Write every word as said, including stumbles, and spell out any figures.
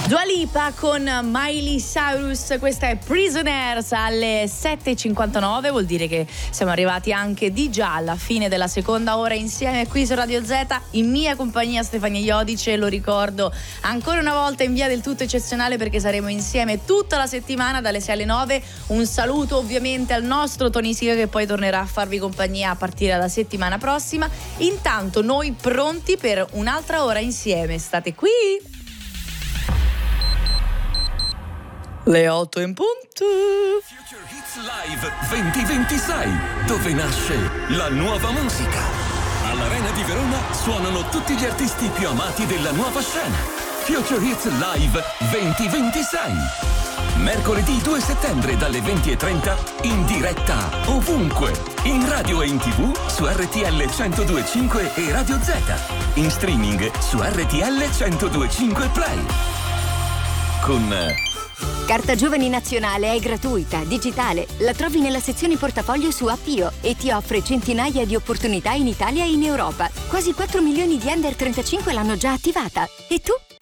Dua Lipa con Miley Cyrus, questa è Prisoners alle sette e cinquantanove, vuol dire che siamo arrivati anche di già alla fine della seconda ora insieme qui su Radio Z, in mia compagnia Stefania Iodice. Lo ricordo ancora una volta in via del tutto eccezionale perché saremo insieme tutta la settimana dalle sei alle nove. Un saluto ovviamente al nostro Tony Sica che poi tornerà a farvi compagnia a partire dalla settimana prossima. Intanto noi pronti per un'altra ora insieme, state qui. Le otto in punto. Future Hits Live duemilaventisei, dove nasce la nuova musica. All'Arena di Verona suonano tutti gli artisti più amati della nuova scena. Future Hits Live duemilaventisei. Mercoledì due settembre dalle venti e trenta in diretta ovunque, in radio e in tv su R T L centodue e cinque e Radio Z, in streaming su R T L centodue e cinque Play. Con Carta Giovani Nazionale è gratuita, digitale, la trovi nella sezione portafoglio su Appio e ti offre centinaia di opportunità in Italia e in Europa. Quasi quattro milioni di under trentacinque l'hanno già attivata. E tu?